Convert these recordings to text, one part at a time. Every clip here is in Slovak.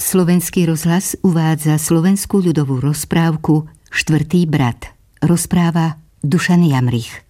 Slovenský rozhlas uvádza slovenskú ľudovú rozprávku Štvrtý brat. Rozpráva Dušan Jamrich.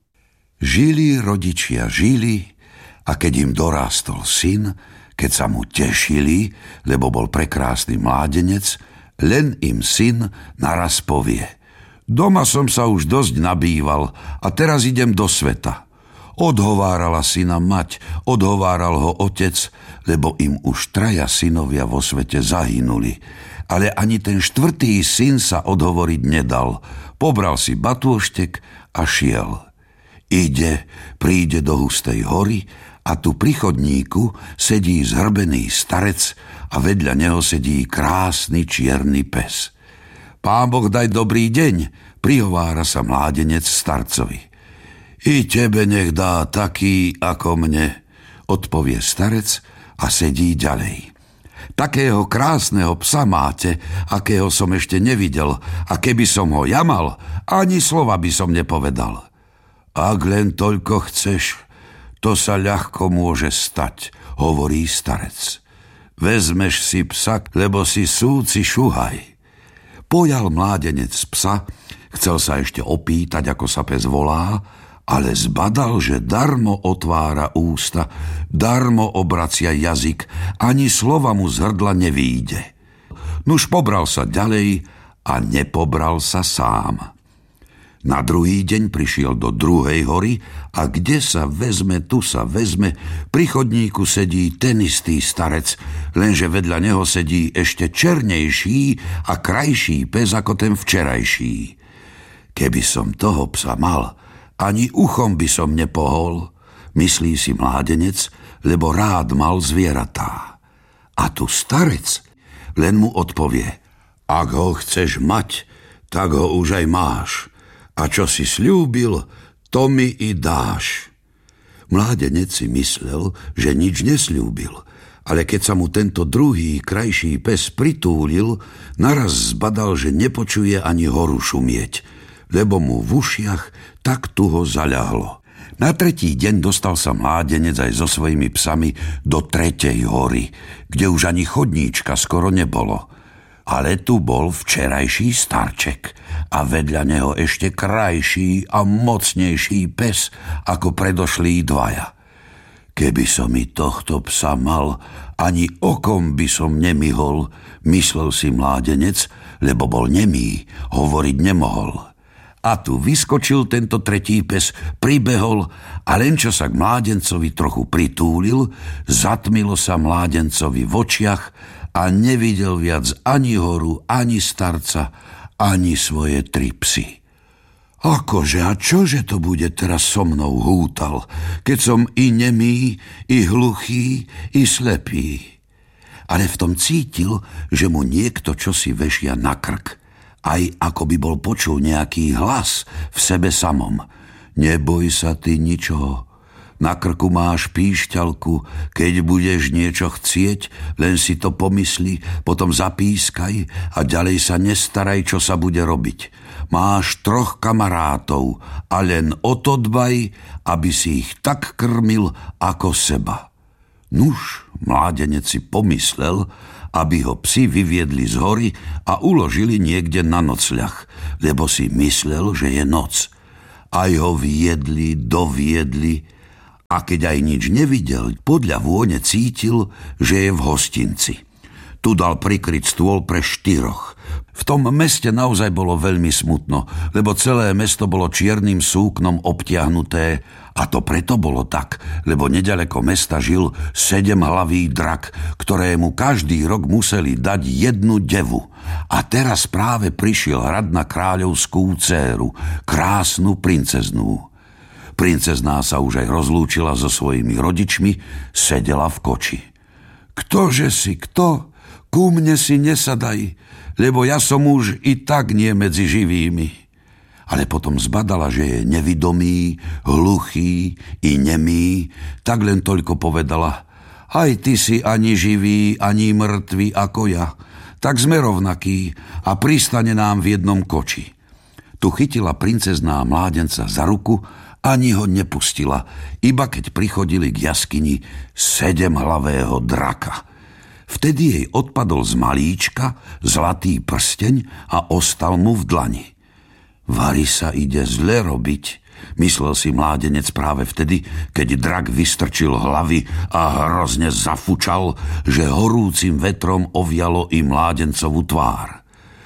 Žili rodičia, a keď im dorástol syn, keď sa mu tešili, lebo bol prekrásny mládenec, len im syn naraz povie: Doma som sa už dosť nabýval a teraz idem do sveta. Odhovárala syna mať, odhováral ho otec, lebo im už 3 synovia vo svete zahynuli. Ale ani ten 4. syn sa odhovoriť nedal. Pobral si batôštek a šiel. Príde do hustej hory a tu pri chodníku sedí zhrbený starec a vedľa neho sedí krásny čierny pes. Pán Boh daj dobrý deň, prihovára sa mládenec starcovi. I tebe nech dá taký ako mne, odpovie starec a sedí ďalej. Takého krásneho psa máte, akého som ešte nevidel, a keby som ho ja mal, ani slova by som nepovedal. Ak len toľko chceš, to sa ľahko môže stať, hovorí starec. Vezmeš si psa, lebo si súci šuhaj. Pojal mládenec psa, chcel sa ešte opýtať, ako sa pes volá, ale zbadal, že darmo otvára ústa, darmo obracia jazyk, ani slova mu z hrdla nevyjde. Nuž pobral sa ďalej a nepobral sa sám. Na druhý deň prišiel do druhej hory a kde sa vezme, tu sa vezme, pri chodníku sedí ten istý starec, lenže vedľa neho sedí ešte černejší a krajší pes ako ten včerajší. Keby som toho psa mal, ani uchom by som nepohol, myslí si mládenec, lebo rád mal zvieratá. A tu starec len mu odpovie: Ak ho chceš mať, tak ho už aj máš. A čo si sľúbil, to mi i dáš. Mládenec si myslel, že nič nesľúbil, ale keď sa mu tento druhý, krajší pes pritúlil, naraz zbadal, že nepočuje ani horu šumieť, lebo mu v ušiach tak tuho zaľahlo. Na tretí deň dostal sa mládenec aj so svojimi psami do 3. hory, kde už ani chodníčka skoro nebolo. Ale tu bol včerajší starček a vedľa neho ešte krajší a mocnejší pes ako predošlí 2. Keby som i tohto psa mal, ani okom by som nemihol, myslel si mládenec, lebo bol nemý, hovoriť nemohol. A tu vyskočil tento 3. pes, pribehol a len čo sa k mládencovi trochu pritúlil, zatmilo sa mládencovi v očiach a nevidel viac ani horu, ani starca, ani svoje 3 psy. Akože a čože to bude teraz so mnou, hútal, keď som i nemý, i hluchý, i slepý. Ale v tom cítil, že mu niekto čosi vešia na krk. Aj ako by bol počul nejaký hlas v sebe samom. Neboj sa ty ničoho. Na krku máš píšťalku, keď budeš niečo chcieť, len si to pomysli, potom zapískaj a ďalej sa nestaraj, čo sa bude robiť. Máš 3 kamarátov a len o to dbaj, aby si ich tak krmil ako seba. Nuž, mládenec si pomyslel, aby ho psi vyviedli z hory a uložili niekde na nocľah, lebo si myslel, že je noc. Aj ho viedli, doviedli, a keď aj nič nevidel, podľa vône cítil, že je v hostinci. Tu dal prikryť stôl pre 4. V tom meste naozaj bolo veľmi smutno, lebo celé mesto bolo čiernym súknom obtiahnuté, a to preto bolo tak, lebo neďaleko mesta žil 7-hlavý drak, ktorému každý rok museli dať 1 devu. A teraz práve prišiel hrad na kráľovskú dcéru, krásnu princeznú. Princezná sa už aj rozlúčila so svojimi rodičmi, sedela v koči. Ktože si kto? Ku mne si nesadaj, lebo ja som už i tak nie medzi živými. Ale potom zbadala, že je nevidomý, hluchý i nemý, tak len toľko povedala: Aj ty si ani živý, ani mŕtvý ako ja, tak sme rovnakí a pristane nám v jednom koči. Tu chytila princezná mládenca za ruku, ani ho nepustila, iba keď prichodili k jaskyni 7-hlavého draka. Vtedy jej odpadol z malíčka zlatý prsteň a ostal mu v dlani. Vari sa ide zle robiť, myslel si mládenec práve vtedy, keď drak vystrčil hlavy a hrozne zafučal, že horúcim vetrom ovialo i mládencovú tvár.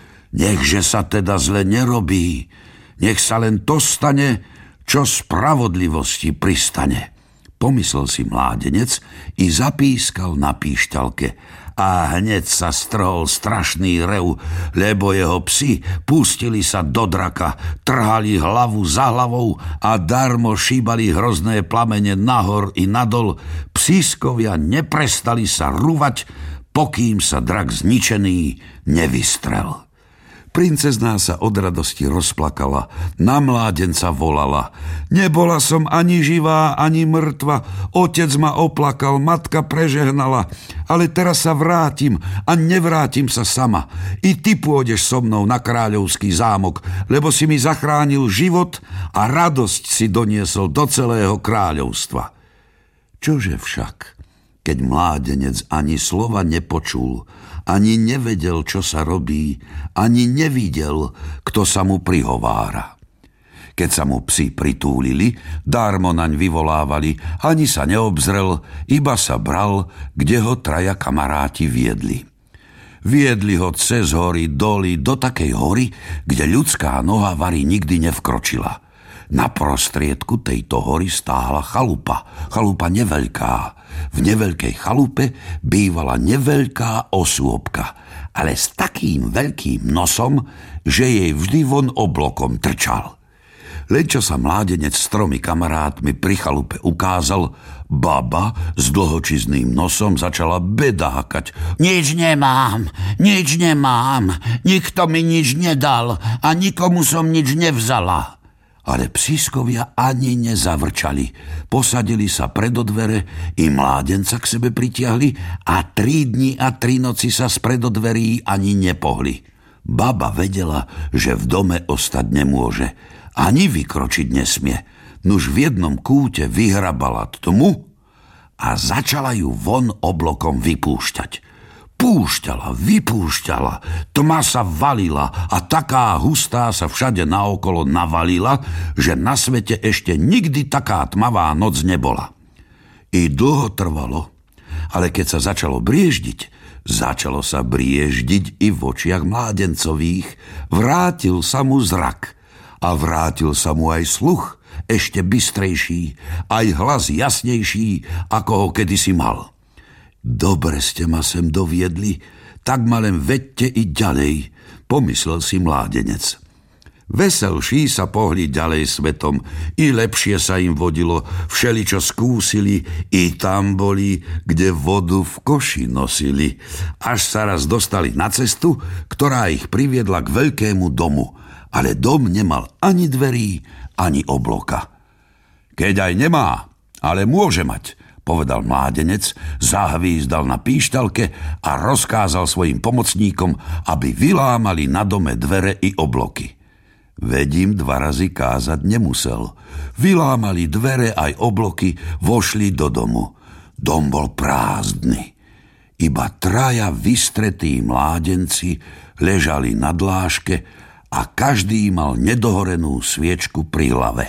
Nechže sa teda zle nerobí, nech sa len to stane, čo spravodlivosti pristane. Pomyslel si mládenec i zapískal na píšťalke a hneď sa strhol strašný rev, lebo jeho psi pustili sa do draka, trhali hlavu za hlavou a darmo šíbali hrozné plamene nahor i nadol. Psískovia neprestali sa rúvať, pokým sa drak zničený nevystrel. Princezná sa od radosti rozplakala, na mládenca volala. Nebola som ani živá, ani mŕtva, otec ma oplakal, matka prežehnala, ale teraz sa vrátim a nevrátim sa sama. I ty pôjdeš so mnou na kráľovský zámok, lebo si mi zachránil život a radosť si doniesol do celého kráľovstva. Čože však, keď mládenec ani slova nepočul, ani nevedel, čo sa robí, ani nevidel, kto sa mu prihovára. Keď sa mu psi pritúlili, dármo naň vyvolávali, ani sa neobzrel, iba sa bral, kde ho traja kamaráti viedli. Viedli ho cez hory, doly, do takej hory, kde ľudská noha vari nikdy nevkročila. Na prostriedku tejto hory stála chalupa neveľká. V neveľkej chalupe bývala neveľká osôbka, ale s takým veľkým nosom, že jej vždy von oblokom trčal. Len čo sa mládenec s 3 kamarátmi pri chalupe ukázal, baba s dlhočizným nosom začala bedákať. Nič nemám, nikto mi nič nedal a nikomu som nič nevzala. Ale psískovia ani nezavrčali. Posadili sa predo dvere, i mládenca k sebe pritiahli a 3 dni a 3 noci sa spredo dverí ani nepohli. Baba vedela, že v dome ostať nemôže, ani vykročiť nesmie. Nuž v jednom kúte vyhrabala tmu a začala ju von oblokom vypúšťať. Vypúšťala, tma sa valila a taká hustá sa všade naokolo navalila, že na svete ešte nikdy taká tmavá noc nebola. I dlho trvalo, ale keď sa začalo sa brieždiť i v očiach mládencových, vrátil sa mu zrak a vrátil sa mu aj sluch, ešte bystrejší, aj hlas jasnejší, ako ho kedysi mal. Dobre ste ma sem doviedli, tak ma len vedte i ďalej, pomyslel si mládenec. Veselší sa pohli ďalej svetom, i lepšie sa im vodilo, všeličo skúsili, i tam boli, kde vodu v koši nosili. Až sa raz dostali na cestu, ktorá ich priviedla k veľkému domu, ale dom nemal ani dverí, ani obloka. Keď aj nemá, ale môže mať, povedal mládenec, zahvízdal na píšťalke a rozkázal svojim pomocníkom, aby vylámali na dome dvere i obloky. Veď im 2 razy kázať nemusel. Vylámali dvere aj obloky, vošli do domu. Dom bol prázdny. Iba 3 vystretí mládenci ležali na dláške a každý mal nedohorenú sviečku pri hlave.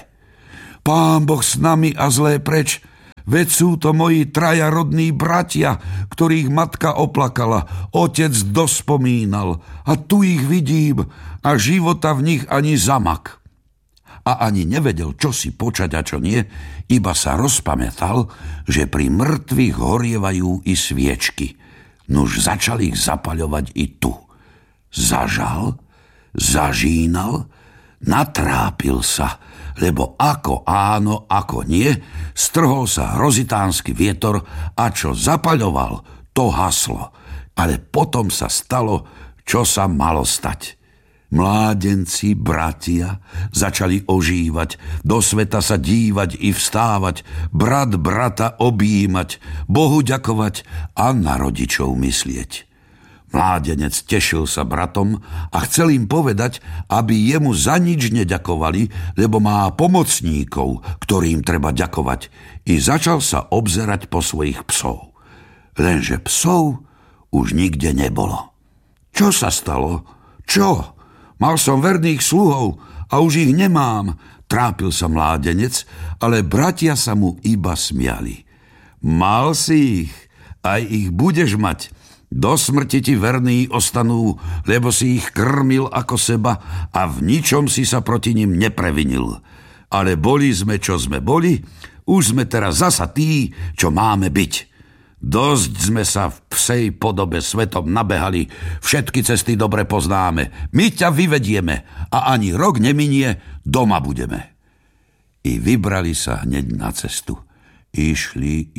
Pán Boh s nami a zlé preč, veď sú to moji 3 rodní bratia, ktorých matka oplakala, otec dospomínal a tu ich vidím a života v nich ani zamak. A ani nevedel, čo si počať a čo nie, iba sa rozpamätal, že pri mŕtvych horievajú i sviečky. Nuž začal ich zapaľovať i tu. Zažal, zažínal, natrápil sa, lebo ako áno, ako nie, strhol sa hrozitánsky vietor a čo zapaľoval, to haslo. Ale potom sa stalo, čo sa malo stať. Mládenci, bratia, začali ožívať, do sveta sa dívať i vstávať, brat brata objímať, Bohu ďakovať a na rodičov myslieť. Mládenec tešil sa bratom a chcel im povedať, aby jemu za nič neďakovali, lebo má pomocníkov, ktorým treba ďakovať, i začal sa obzerať po svojich psov. Lenže psov už nikde nebolo. Čo sa stalo? Čo? Mal som verných sluhov a už ich nemám, trápil sa mládenec, ale bratia sa mu iba smiali. Mal si ich, aj ich budeš mať. Do smrti ti verní ostanú, lebo si ich krmil ako seba a v ničom si sa proti nim neprevinil. Ale boli sme, čo sme boli, už sme teraz zasa tí, čo máme byť. Dosť sme sa v psej podobe svetom nabehali, všetky cesty dobre poznáme. My ťa vyvedieme a ani rok neminie, doma budeme. I vybrali sa hneď na cestu. Išli,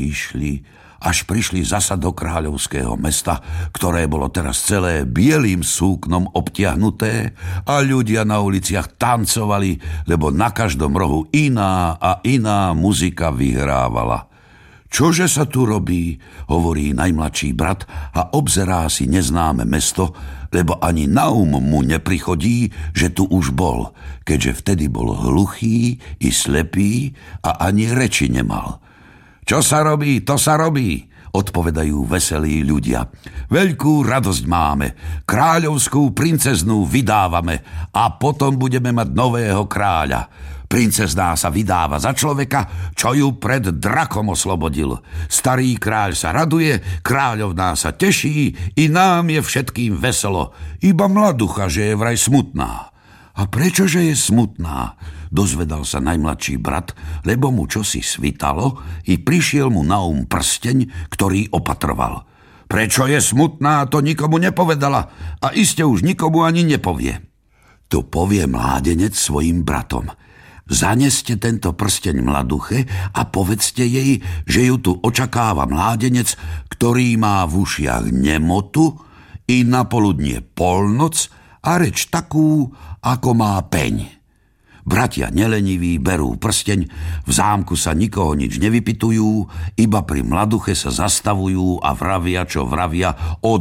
až prišli zasa do kráľovského mesta, ktoré bolo teraz celé bielým súknom obtiahnuté a ľudia na uliciach tancovali, lebo na každom rohu iná a iná muzika vyhrávala. Čože sa tu robí, hovorí najmladší brat a obzerá si neznáme mesto, lebo ani na mu neprichodí, že tu už bol, keďže vtedy bol hluchý i slepý a ani reči nemal. Čo sa robí, to sa robí, odpovedajú veselí ľudia. Veľkú radosť máme, kráľovskú princeznú vydávame a potom budeme mať nového kráľa. Princezná sa vydáva za človeka, čo ju pred drakom oslobodil. Starý kráľ sa raduje, kráľovná sa teší, i nám je všetkým veselo. Iba mladucha, že je vraj smutná. A prečože je smutná? Dozvedal sa najmladší brat, lebo mu čosi svitalo i prišiel mu na prsteň, ktorý opatroval. Prečo je smutná, to nikomu nepovedala a iste už nikomu ani nepovie. To povie mládenec svojim bratom. Zaneste tento prsteň mladuche a povedzte jej, že ju tu očakáva mládenec, ktorý má v ušiach nemotu i na poludnie polnoc a reč takú, ako má peň. Bratia neleniví berú prsteň, v zámku sa nikoho nič nevypytujú, iba pri mladuche sa zastavujú a vravia, čo vravia,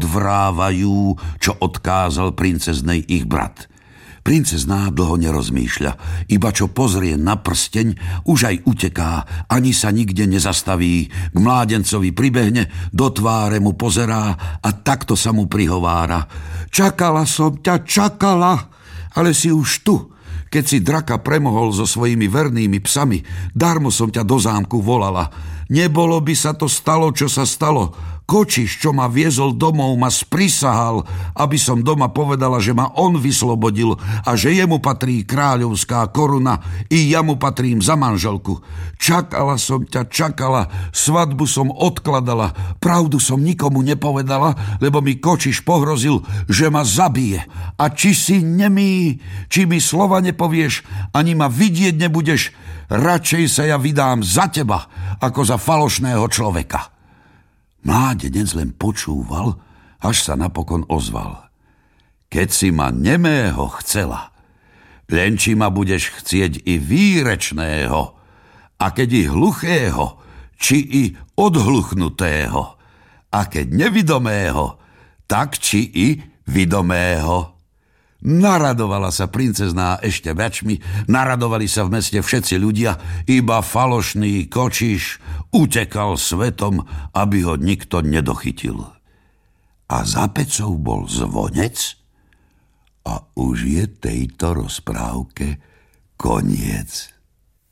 odvrávajú, čo odkázal princeznej ich brat. Princezná dlho nerozmýšľa, iba čo pozrie na prsteň, už aj uteká, ani sa nikde nezastaví, k mládencovi pribehne, do tváre mu pozerá a takto sa mu prihovára. Čakala som ťa, čakala, ale si už tu. Keď si draka premohol so svojimi vernými psami, darmo som ťa do zámku volala. Nebolo by sa to stalo, čo sa stalo. Kočiš, čo ma viezol domov, ma sprisahal, aby som doma povedala, že ma on vyslobodil a že jemu patrí kráľovská koruna i ja mu patrím za manželku. Čakala som ťa, čakala, svadbu som odkladala, pravdu som nikomu nepovedala, lebo mi Kočiš pohrozil, že ma zabije. A či si nemý, či mi slova nepovieš, ani ma vidieť nebudeš, radšej sa ja vydám za teba, ako za falošného človeka. Mládenec len počúval, až sa napokon ozval. Keď si ma nemého chcela, len či ma budeš chcieť i výrečného, a keď i hluchého, či i odhluchnutého, a keď nevidomého, tak či i vidomého. Naradovala sa princezná ešte väčšmi, naradovali sa v meste všetci ľudia, iba falošný Kočiš utekal svetom, aby ho nikto nedochytil. A za pecou bol zvonec a už je tejto rozprávke koniec.